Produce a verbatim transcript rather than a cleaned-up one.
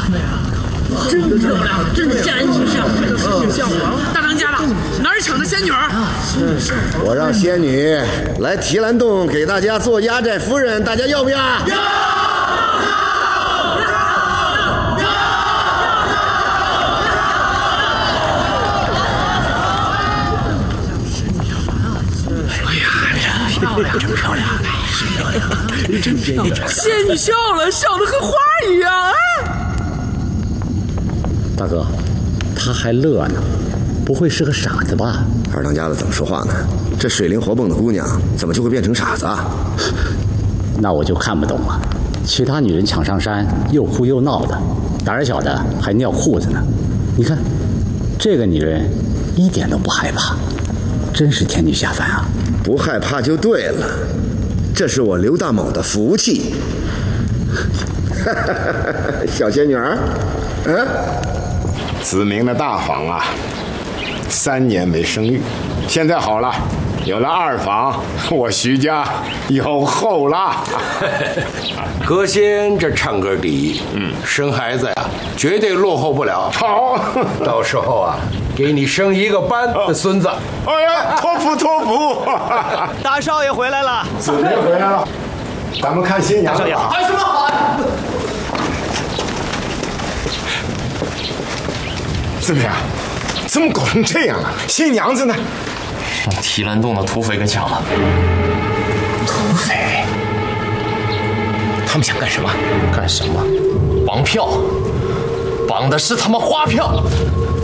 真漂亮，真仙女像。大当家的，哪儿请的仙女儿？ 我让仙女来提篮洞给大家做压寨夫人，大家要不要？要！ 漂亮，真漂亮，漂亮，真漂亮！仙女笑了，笑得和花一样啊！ 大哥，他还乐呢，不会是个傻子吧？ 二当家的怎么说话呢？这水灵活蹦的姑娘，怎么就会变成傻子啊？ 那我就看不懂了。其他女人抢上山，又哭又闹的，胆儿小的还尿裤子呢。你看，这个女人一点都不害怕，真是天女下凡啊！ 不害怕就对了，这是我刘大某的福气。小仙女儿，嗯， 子明的大房啊，三年没生育，现在好了，有了二房，我徐家有后了。 歌仙这唱歌第一，嗯，生孩子呀，绝对落后不了。 好， 到时候啊，给你生一个班的孙子。 哎呀，托福托福！ 大少爷回来了， 子明回来了，咱们看新娘。 大少爷好。 哎，什么好？子明，怎么搞成这样了？新娘子呢？ 让提篮洞的土匪给抢了。 土匪？ 他们想干什么？干什么？绑票，绑的是他妈花票。